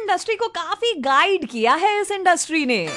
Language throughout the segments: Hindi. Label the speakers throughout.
Speaker 1: इंडस्ट्री को काफी गाइड किया है इस इंडस्ट्री ने।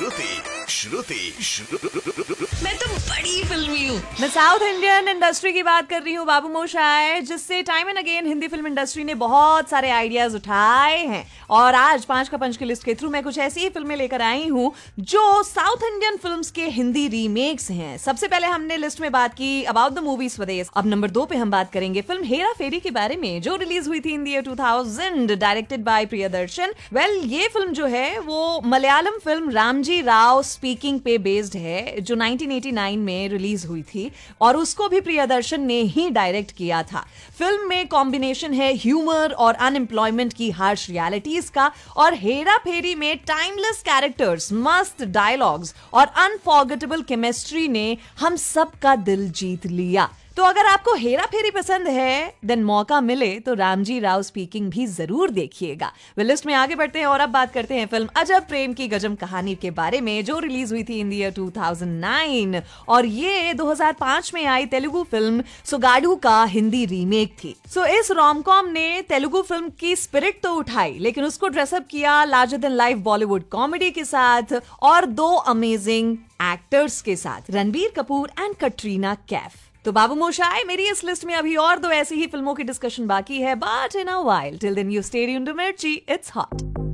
Speaker 2: मैं तो बड़ी फिल्मी हूँ।
Speaker 1: मैं साउथ इंडियन इंडस्ट्री की बात कर रही हूँ बाबू मोशाय, जिससे time and again Hindi film industry ने बहुत सारे आइडियाज उठाए हैं। और आज 5 का पंच की लिस्ट के थ्रू मैं कुछ ऐसी ही फिल्में लेकर आई हूँ जो साउथ इंडियन फिल्म्स के हिंदी रीमेक्स हैं। सबसे पहले हमने लिस्ट में बात की अबाउट द मूवी स्वदेश। अब नंबर 2 पे हम बात करेंगे फिल्म हेरा फेरी के बारे में, जो रिलीज हुई थी इन year 2000, directed by Priyadarshan. Well, ये फिल्म जो है वो मलयालम फिल्म रामजी राव स्पीकिंग पे बेस्ड है, जो 1989 में रिलीज हुई थी और उसको भी प्रियदर्शन ने ही डायरेक्ट किया था। फिल्म में कॉम्बिनेशन है ह्यूमर और अनएम्प्लॉयमेंट की हार्श रियलिटीज का, और हेरा फेरी में टाइमलेस कैरेक्टर्स, मस्त डायलॉग्स और अनफॉरगेटेबल केमिस्ट्री ने हम सबका दिल जीत लिया। तो अगर आपको हेरा फेरी पसंद है देन मौका मिले तो रामजी राव स्पीकिंग भी जरूर देखिएगा। वे लिस्ट में आगे बढ़ते हैं और अब बात करते हैं फिल्म अजब प्रेम की गजब कहानी के बारे में, जो रिलीज हुई थी इन ईयर 2009 और ये 2005 में आई तेलुगु फिल्म सुगाडू का हिंदी रीमेक थी। सो इस रोमकॉम ने तेलुगु फिल्म की स्पिरिट तो उठाई, लेकिन उसको ड्रेसअप किया larger than life Bollywood comedy के साथ और 2 अमेजिंग एक्टर्स के साथ, रणबीर कपूर एंड कटरीना कैफ। तो बाबू मोशाय, मेरी इस लिस्ट में अभी और 2 ऐसी ही फिल्मों की डिस्कशन बाकी है, but in a while till then you stay tuned to मिर्ची, इट्स हॉट।